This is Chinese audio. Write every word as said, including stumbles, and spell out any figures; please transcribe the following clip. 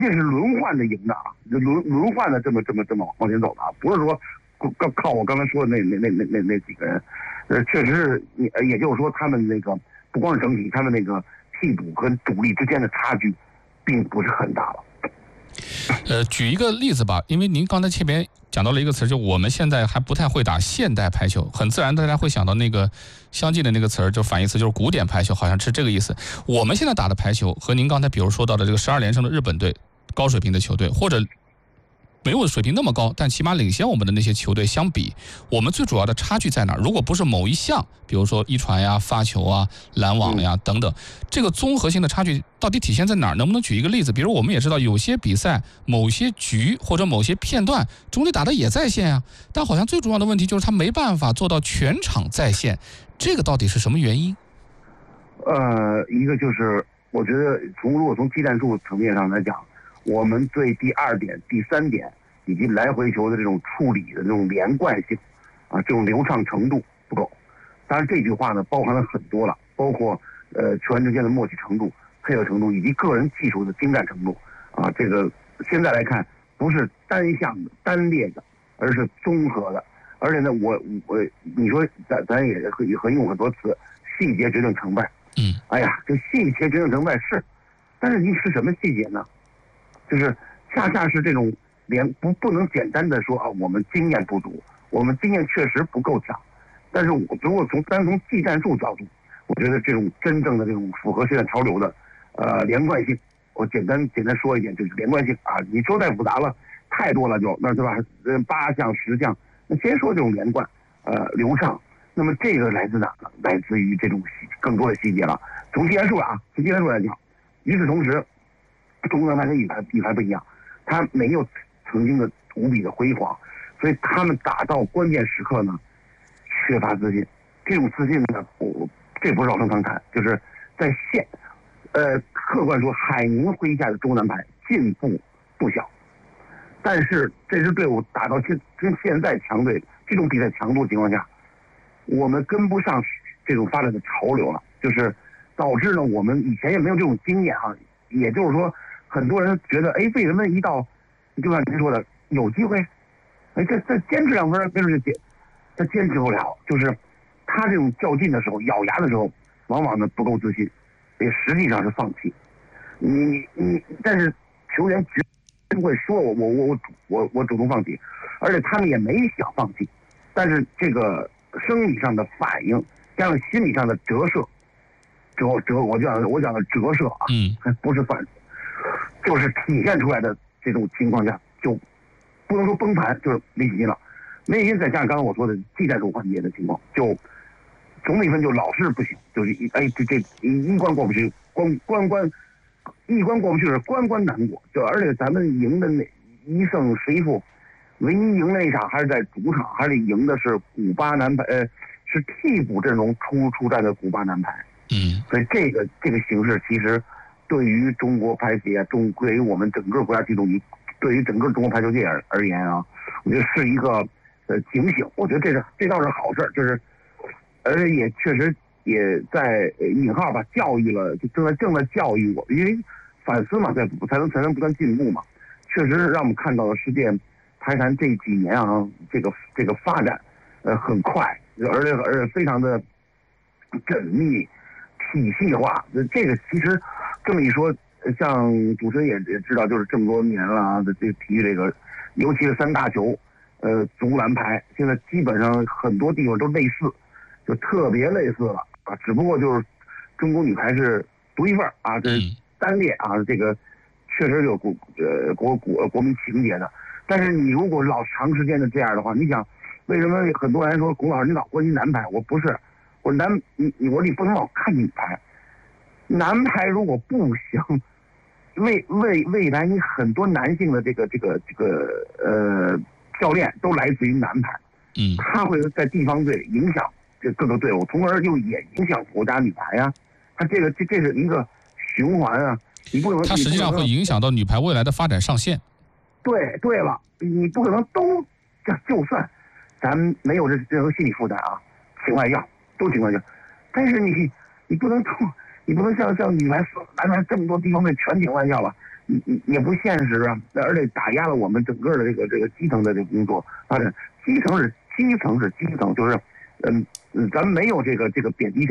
这是轮换的赢的啊，轮轮换的这么这么这么往前走的啊，不是说靠靠我刚才说的那那那那那那几个人，呃，确实是，也就是说他们那个不光是整体，他们那个替补和主力之间的差距，并不是很大了。 呃，举一个例子吧，因为您刚才前面讲到了一个词，就我们现在还不太会打现代排球，很自然大家会想到那个相近的那个词儿，就反义词就是古典排球，好像是这个意思。我们现在打的排球和您刚才比如说到的这个十二连胜的日本队，高水平的球队，或者没有水平那么高，但起码领先我们的那些球队相比，我们最主要的差距在哪儿？如果不是某一项，比如说一传呀、发球啊、拦网呀等等，这个综合性的差距到底体现在哪儿？能不能举一个例子？比如我们也知道有些比赛、某些局或者某些片段，中队打的也在线呀，但好像最主要的问题就是他没办法做到全场在线，这个到底是什么原因？ 呃，一个就是我觉得从如果从技战术层面上来讲，我们对第二点、第三点以及来回球的这种处理的这种连贯性啊，这种流畅程度不够。当然这句话呢包含了很多了，包括呃球员之间的默契程度、配合程度以及个人技术的精湛程度啊。这个现在来看不是单项的、单列的，而是综合的。而且呢，我我你说咱咱也很很用很多词，细节决定成败。 嗯， 哎呀，这细节决定成败是，但是你是什么细节呢？就是恰恰是这种连不不能简单的说啊，我们经验不足，我们经验确实不够强。但是我如果从单从技战术角度，我觉得这种真正的这种符合现在潮流的呃连贯性，我简单简单说一点，就是连贯性啊。你说太复杂了，太多了就那对吧？呃，八项十项，那先说这种连贯呃流畅。那么这个来自哪呢？来自于这种更多的细节了。从技战术啊，从技战术来讲，与此同时，中国男排跟女排女排不一样，他没有曾经的无比的辉煌，所以他们打到关键时刻呢，缺乏自信。这种自信呢，我这不是老生常谈，就是在线，呃，客观说，海宁麾下的中国男排进步不小，但是这支队伍打到现跟现在强队这种比赛强度情况下，我们跟不上这种发展的潮流了，就是导致呢，我们以前也没有这种经验哈。也就是说，很多人觉得，哎，为什么一到，就像您说的，有机会，哎，再再坚持两分，没准就坚，他坚持不了。就是他这种较劲的时候，咬牙的时候，往往呢不够自信，也实际上是放弃。你你你，但是球员绝不会说我我我我我我主动放弃，而且他们也没想放弃，但是这个生理上的反应加上心理上的折射。折折，我讲我讲的折射啊， 嗯， 不是反，就是体现出来的这种情况下，就不能说崩盘，就是没信心了。没信心再加上刚刚我说的技战术环节的情况，就总比分就老是不行，就是一哎这这一关过不去，关关关一关过不去是关关难过。就而且咱们赢的那一胜十一负，唯一赢那一场还是在主场，还是赢的是古巴男排，呃，是替补阵容出出战的古巴男排。 嗯， 所以这个这个形势其实对于中国排协，中对于我们整个国家体统一，对于整个中国排球界而而言啊，我觉得是一个呃警醒。我觉得这是这倒是好事，就是而且也确实也在引号吧教育了，就正在正在教育我，因为反思嘛，在才能才能不断进步嘛。确实让我们看到了世界排坛这几年啊，这个这个发展呃很快，而且而且非常的缜密。体系化，这个其实这么一说，像主持人也也知道，就是这么多年了啊，这体育这个，尤其是三大球，呃，足篮排，现在基本上很多地方都类似，就特别类似了啊。只不过就是中国女排是独一份啊，这是单列啊，这个确实有国呃国国国民情节的。但是你如果老长时间的这样的话，你想为什么很多人说龚老师你老关心男排？我不是。我男你你我你不能老看女排，男排如果不行，未未未来你很多男性的这个这个这个呃教练都来自于男排， 嗯， 他会在地方队影响这各个队伍，从而又也影响国家女排啊。他这个这这是一个循环啊，你不能它实际上会影响到女排未来的发展上限。 对对了，你不可能都就就算咱没有任何心理负担啊，情况下。都情况下，但是你你不能你不能像像女排、男排这么多地方队全情况下吧？ 也也不现实啊，而且打压了我们整个的这个这个基层的这个工作发展。基层是基层是基层，就是嗯嗯，咱们没有这个这个贬低谁。